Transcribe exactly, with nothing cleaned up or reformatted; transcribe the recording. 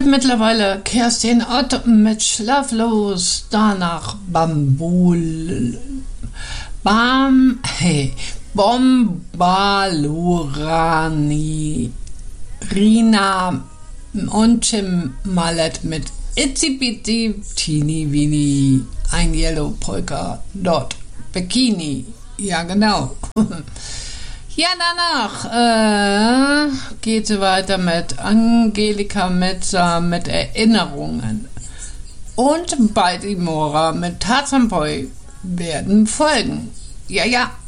mittlerweile Kerstin Ott mit Schlaflos, danach Bambul, Bam, hey, Bombalurani, Rina und Tim Mallet mit Itzy Bitty, Teeny Weeny, ein Yellow Polka Dot Bikini. Ja, genau. Ja, danach äh, geht es weiter mit Angelika Metzer mit Erinnerungen. Und Baltimora mit Tarzan Boy werden folgen. Ja, ja.